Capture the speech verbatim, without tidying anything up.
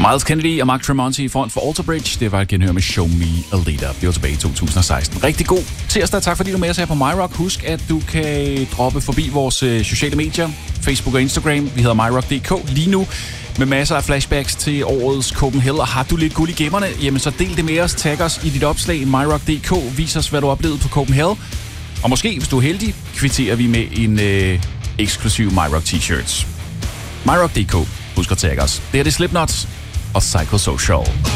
Miles Kennedy og Mark Tremonti i front for Alter Bridge. Det var et genhør med Show Me a Leader. Det var tilbage i to tusind og seksten. Rigtig god tirsdag. Tak fordi du er med os her på MyRock. Husk, at du kan droppe forbi vores øh, sociale medier. Facebook og Instagram. Vi hedder myrock punktum d k lige nu. Med masser af flashbacks til årets Copenhagen. Og har du lidt guld i gemmerne, jamen så del det med os. Tag os i dit opslag myrock punktum d k. Vis os, hvad du oplevede på Copenhagen. Og måske, hvis du er heldig, kvitterer vi med en øh, eksklusiv MyRock t-shirts. myrock punktum d k. Husk at tagge os. Det her det er Slipknot og Psychosocial.